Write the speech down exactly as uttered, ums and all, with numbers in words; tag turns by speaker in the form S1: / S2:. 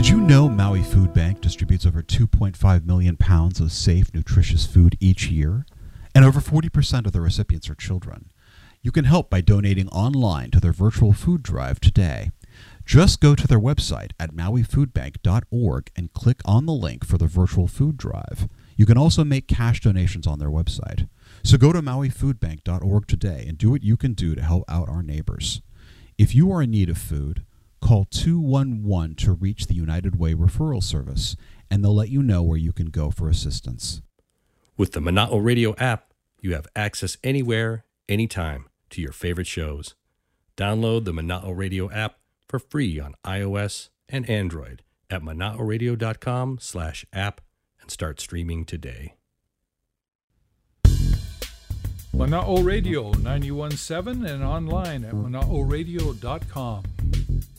S1: Did you know Maui Food Bank distributes over two point five million pounds of safe, nutritious food each year? And over forty percent of the recipients are children. You can help by donating online to their virtual food drive today. Just go to their website at maui food bank dot org and click on the link for the virtual food drive. You can also make cash donations on their website. So go to maui food bank dot org today and do what you can do to help out our neighbors. If you are in need of food, call two one one to reach the United Way referral service, and they'll let you know where you can go for assistance.
S2: With the Mana'o Radio app, you have access anywhere, anytime to your favorite shows. Download the Mana'o Radio app for free on iOS and Android at mana'oradio.com slash app and start streaming today.
S3: Mana'o Radio ninety-one point seven and online at mana'o radio dot com.